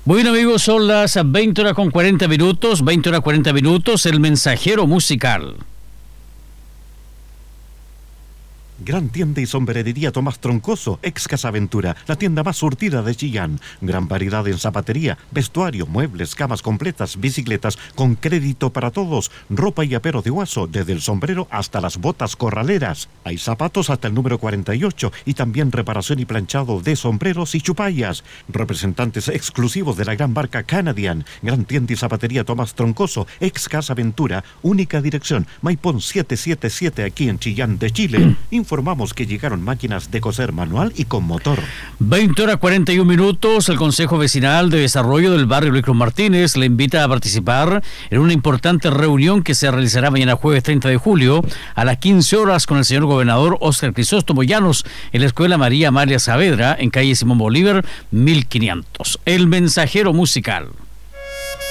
Bueno, amigos, son las 20 horas con 40 minutos, 20 horas 40 minutos, el mensajero musical. Gran tienda y sombrerería Tomás Troncoso, ex Casa Aventura, la tienda más surtida de Chillán. Gran variedad en zapatería, vestuario, muebles, camas completas, bicicletas, con crédito para todos, ropa y aperos de Guaso, desde el sombrero hasta las botas corraleras. Hay zapatos hasta el número 48 y también reparación y planchado de sombreros y chupallas. Representantes exclusivos de la gran marca Canadian. Gran tienda y zapatería Tomás Troncoso, ex Casa Aventura, única dirección, Maipón 777 aquí en Chillán de Chile. Informamos que llegaron máquinas de coser manual y con motor. 20 horas 41 minutos, el Consejo Vecinal de Desarrollo del barrio Luis Cruz Martínez le invita a participar en una importante reunión que se realizará mañana jueves 30 de julio a las 15 horas con el señor gobernador Óscar Crisóstomo Llanos en la Escuela María Amalia Saavedra en calle Simón Bolívar 1500. El mensajero musical.